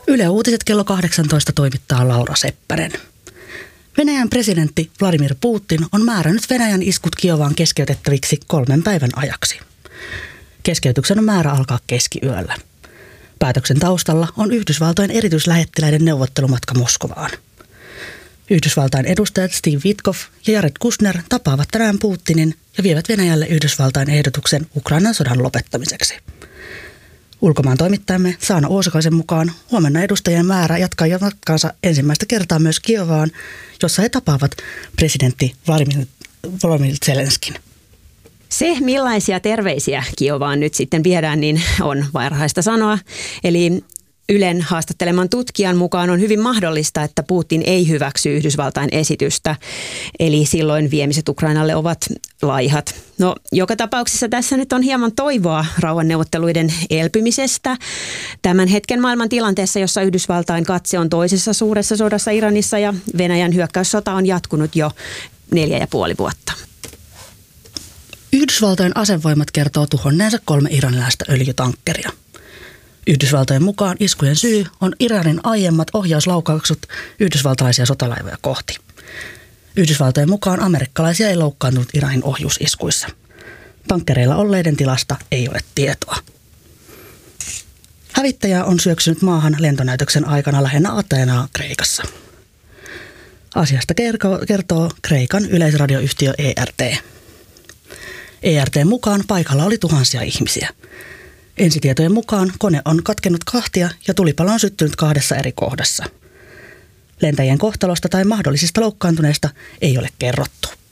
Yle Uutiset kello 18 toimittaa Laura Seppänen. Venäjän presidentti Vladimir Putin on määrännyt Venäjän iskut Kiovaan keskeytettäviksi 3 päivän ajaksi. Keskeytyksen on määrä alkaa keskiyöllä. Päätöksen taustalla on Yhdysvaltojen erityislähettiläiden neuvottelumatka Moskovaan. Yhdysvaltain edustajat Steve Witkoff ja Jared Kushner tapaavat tänään Putinin ja vievät Venäjälle Yhdysvaltain ehdotuksen Ukrainan sodan lopettamiseksi. Ulkomaan toimittajamme Saana Uusakaisen mukaan huomenna edustajien määrä jatkaa matkaansa ensimmäistä kertaa myös Kiovaan, jossa he tapaavat presidentti Volodymyr Zelenskin. Se, millaisia terveisiä Kiovaan nyt sitten viedään, niin on varhaista sanoa. Eli Ylen haastatteleman tutkijan mukaan on hyvin mahdollista, että Putin ei hyväksy Yhdysvaltain esitystä. Eli silloin viemiset Ukrainalle ovat laihat. No, joka tapauksessa tässä nyt on hieman toivoa rauhanneuvotteluiden elpymisestä. Tämän hetken maailman tilanteessa, jossa Yhdysvaltain katse on toisessa suuressa sodassa Iranissa ja Venäjän hyökkäyssota on jatkunut jo 4,5 vuotta. Yhdysvaltojen asevoimat kertoo tuhonneensa 3 iranilaista öljytankkeria. Yhdysvaltojen mukaan iskujen syy on Iranin aiemmat ohjauslaukaukset yhdysvaltalaisia sotalaivoja kohti. Yhdysvaltojen mukaan amerikkalaisia ei loukkaantunut Iranin ohjusiskuissa. Tankkereilla olleiden tilasta ei ole tietoa. Hävittäjä on syöksynyt maahan lentonäytöksen aikana lähinnä Ateenaa Kreikassa. Asiasta kertoo Kreikan yleisradioyhtiö ERT. ERT:n mukaan paikalla oli tuhansia ihmisiä. Ensitietojen mukaan kone on katkennut kahtia ja tulipalo on syttynyt 2 eri kohdassa. Lentäjien kohtalosta tai mahdollisista loukkaantuneista ei ole kerrottu.